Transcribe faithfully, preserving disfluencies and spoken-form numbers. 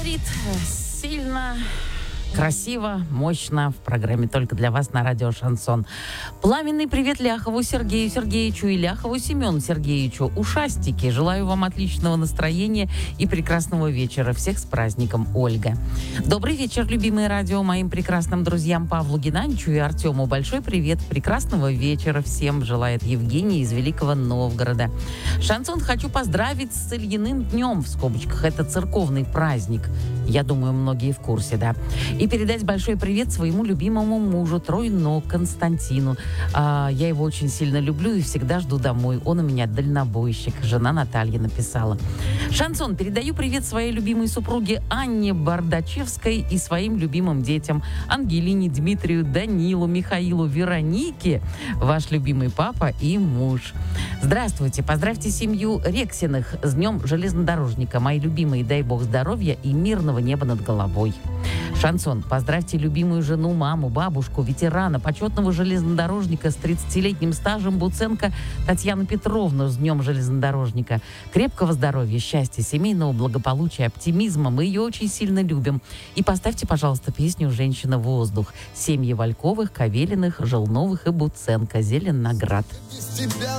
Говорит сильно, красиво, мощно в программе «Только для вас» на радио «Шансон». Пламенный привет Ляхову Сергею Сергеевичу и Ляхову Семену Сергеевичу. Ушастики. Желаю вам отличного настроения и прекрасного вечера. Всех с праздником, Ольга. Добрый вечер, любимые радио, моим прекрасным друзьям Павлу Геннадьевичу и Артему. Большой привет. Прекрасного вечера всем желает Евгений из Великого Новгорода. Шансон хочу поздравить с Ильиным днем, в скобочках. Это церковный праздник. Я думаю, многие в курсе, да. И передать большой привет своему любимому мужу Тройно Константину. А, я его очень сильно люблю и всегда жду домой. Он у меня дальнобойщик. Жена Наталья написала. Шансон, передаю привет своей любимой супруге Анне Бардачевской и своим любимым детям Ангелине, Дмитрию, Данилу, Михаилу, Веронике, ваш любимый папа и муж. Здравствуйте, поздравьте семью Рексиных с Днем железнодорожника. Мои любимые, дай бог здоровья и мирного неба над головой. Шансон, поздравьте любимую жену, маму, бабушку, ветерана, почетного железнодорожника с тридцатилетним стажем Буценко Татьяну Петровну с Днем железнодорожника. Крепкого здоровья, счастья, семейного благополучия, оптимизма. Мы ее очень сильно любим. И поставьте, пожалуйста, песню «Женщина-воздух». Семьи Вальковых, Кавелиных, Желновых и Буценко. Зеленоград. Без тебя